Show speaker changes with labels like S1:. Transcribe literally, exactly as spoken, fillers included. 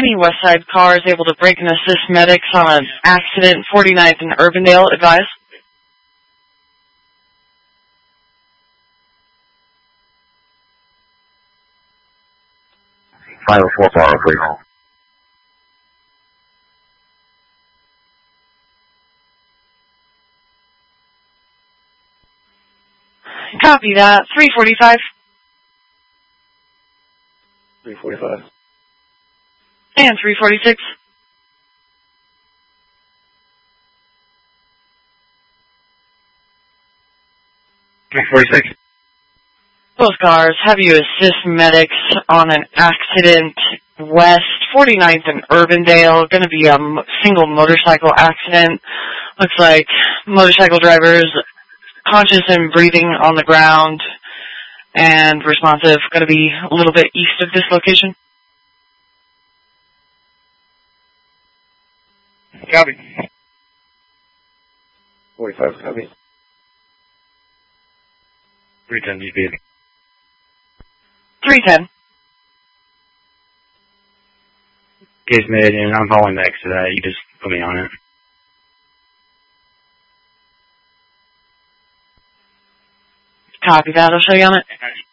S1: Any West Side car is able to break and assist medics on an accident, forty-ninth and Urbandale, advise.
S2: five oh four, bar oh three.
S1: Copy that. three forty-five.
S3: three forty-five.
S1: And three forty-six.
S2: three forty-six.
S1: Both cars have you assist medics on an accident west, forty-ninth and Urbandale. Going to be a m- single motorcycle accident. Looks like motorcycle drivers conscious and breathing on the ground and responsive. Going to be a little bit east of this location.
S3: Copy. forty-five, copy.
S2: three ten G P.
S1: three ten.
S2: Case made, and I'm following next to that. You just put me on it.
S1: Copy that. I'll show you on it.